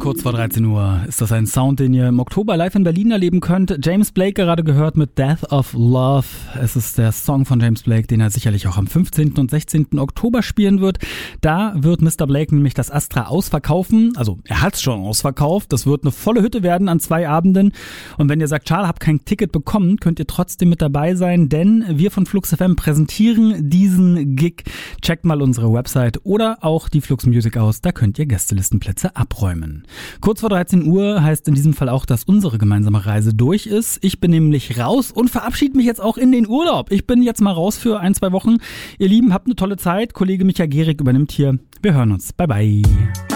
Kurz vor 13 Uhr ist das ein Sound, den ihr im Oktober live in Berlin erleben könnt. James Blake gerade gehört mit Death of Love. Es ist der Song von James Blake, den er sicherlich auch am 15. und 16. Oktober spielen wird. Da wird Mr. Blake nämlich das Astra ausverkaufen. Also er hat es schon ausverkauft. Das wird eine volle Hütte werden an 2 Abenden. Und wenn ihr sagt, schade, habt kein Ticket bekommen, könnt ihr trotzdem mit dabei sein, denn wir von Flux FM präsentieren diesen Gig. Checkt mal unsere Website oder auch die Flux Music aus. Da könnt ihr Gästelistenplätze abräumen. Kurz vor 13 Uhr heißt in diesem Fall auch, dass unsere gemeinsame Reise durch ist. Ich bin nämlich raus und verabschiede mich jetzt auch in den Urlaub. Ich bin jetzt mal raus für 1-2 Wochen. Ihr Lieben, habt eine tolle Zeit. Kollege Michael Gehrig übernimmt hier. Wir hören uns. Bye, bye.